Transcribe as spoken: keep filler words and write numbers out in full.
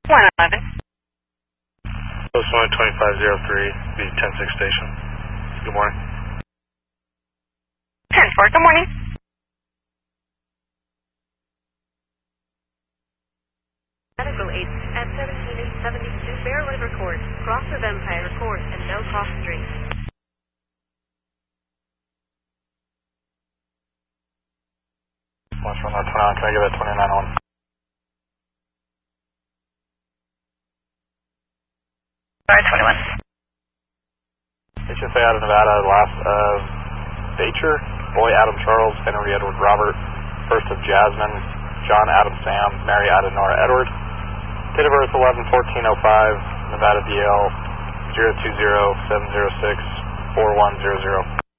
one eleven. Post one twenty-five oh three, the ten six station. Good morning. ten four, good morning. Medical eight at seventeen eight seventy-two Fair River Court, cross of Empire Court and Bell Cross Street. What's from that twenty-nine, can I give that twenty-nine on? Sorry, twenty-one. H F A out of Nevada, last of Bacher, Boy Adam Charles, Henry Edward Robert, first of Jasmine, John Adam Sam, Mary Ada Nora Edward. Date of birth eleven fourteen oh five, Nevada D L zero two zero seven zero six four one zero zero.